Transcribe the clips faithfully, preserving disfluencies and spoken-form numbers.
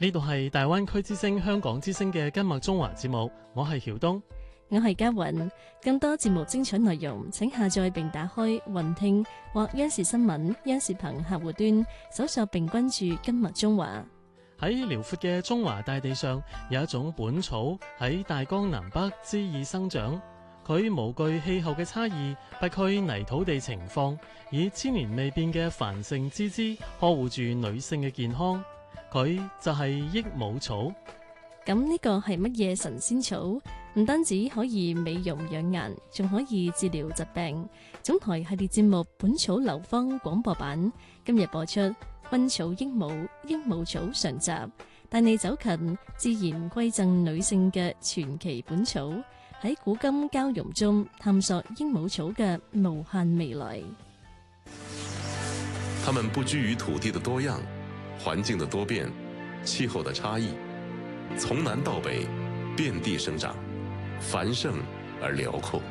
呢度係大灣區之聲香港之聲嘅今麥中華節目，我係曉東， 我係嘉韻。更多節目精彩內容，請下載並打開雲聽或央視新聞、央視頻客戶端，搜索並關注今麥中華。 喺遼闊嘅中華大地上，有一種本草喺大江南北恣意生長。佢無懼氣候嘅差異，不拘泥土地情況，以千年未變嘅繁盛之姿呵護住女性嘅健康。佢就係益母草。 咁呢個係乜嘢神仙草？唔單止可以美容養顏，仲可以治療疾病。總台系列節目《本草流芳》廣播版今日播出《昆草益母》益母草上集，帶你走近自然饋贈女性嘅傳奇本草，喺古今交融中探索益母草嘅無限未來。 它們不拘於土地的多樣、環境的多變、氣候的差異，從南到北遍地生長，繁盛而遼闊。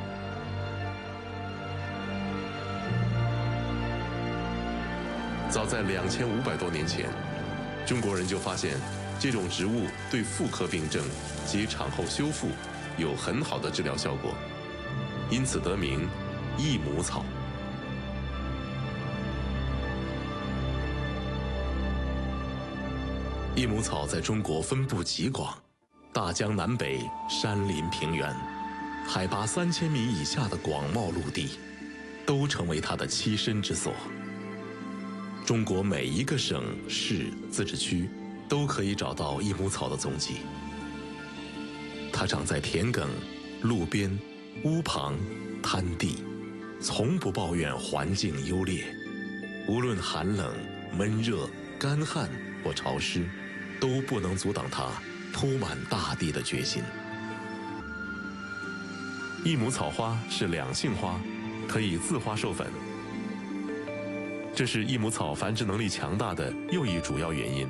早在兩千五百多年前，中國人就發現這種植物對婦科病症及產後修復有很好的治療效果，因此得名益母草。益母草在中國分布極廣，大江南北、山林平原，海拔三千米以下的廣袤陸地，都成為它的棲身之所。中國每一個省市自治區都可以找到益母草的蹤跡。它長在田埂、路邊、屋旁、灘地，從不抱怨環境優劣。無論寒冷、悶熱、乾旱或潮濕，都不能阻擋它鋪滿大地的決心。益母草花是兩性花，可以自花授粉，這是益母草繁殖能力強大的又一主要原因。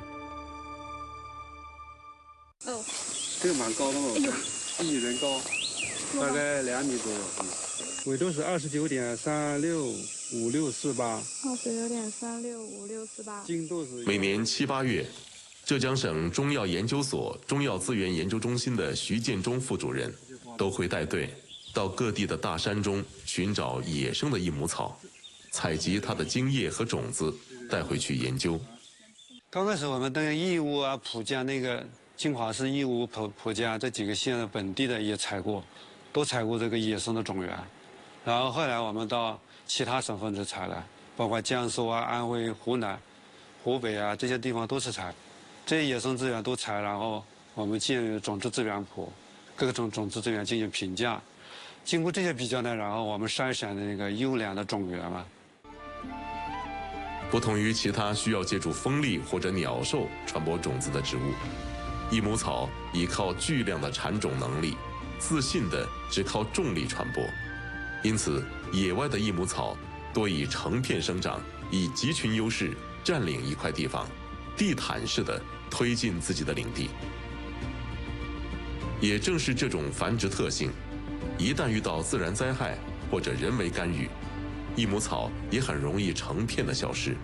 哦， 這個蠻高的嘛， 哎呦， 一人高，大概兩米左右。緯度是二十九點三六五六四八。 二十九點三六五六四八。 經度是每年七八月，浙江省中藥研究所中藥資源研究中心的徐建中副主任都會帶隊到各地的大山中尋找野生的益母草，採集它的莖葉和種子帶回去研究。 剛開始我們登義烏啊、蒲江那個金華市義烏、蒲蒲江這幾個縣的本地的也採過，都採過這個野生的種源。然後後來我們到其他省份去採了，包括江蘇啊、安徽、湖南、湖北啊這些地方都是採，這些野生資源都採，然後我們建種子資源譜，各種種子資源進行評價，經過這些比較呢，然後我們篩選那個優良的種源嘛。 不同於其他需要借助風力或者鳥獸傳播種子的植物，益母草依靠巨量的產種能力，自信地只靠重力傳播。因此，野外的益母草多以成片生長，以集群優勢佔領一塊地方，地毯式地推進自己的領地。也正是這種繁殖特性，一旦遇到自然災害或者人為干預，益母草也很容易成片的消失。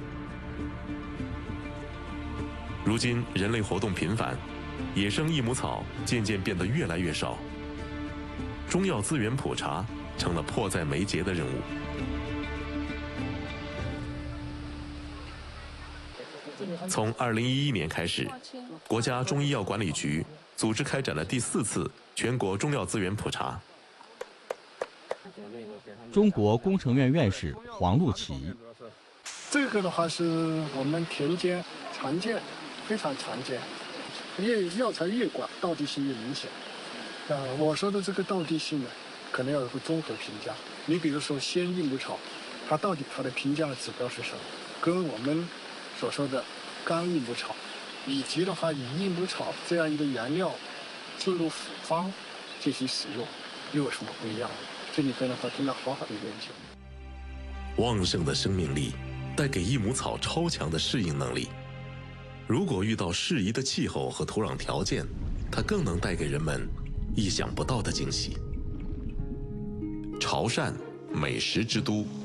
如今人類活動頻繁，野生益母草漸漸變得越來越少，中藥資源普查成了迫在眉睫的任務。從二零一一年開始，國家中醫藥管理局組織開展了第四次全國中藥資源普查。 中國工程院院士黃陸奇， 這個的話是我們田間常見，非常常見，越藥材越廣，道地性越明顯。啊，我說的這個道地性呢，可能要有個綜合評價。你比如說鮮益母草，它到底它的評價指標是什麼？跟我們所說的乾益母草，以及的話以益母草這樣一個原料進入複方進行使用，又有什麼不一樣？這裡邊的話，真的好好的研究。 旺盛的生命力帶給益母草超強的適應能力。如果遇到適宜的氣候和土壤條件，它更能帶給人們意想不到的驚喜。潮汕，美食之都。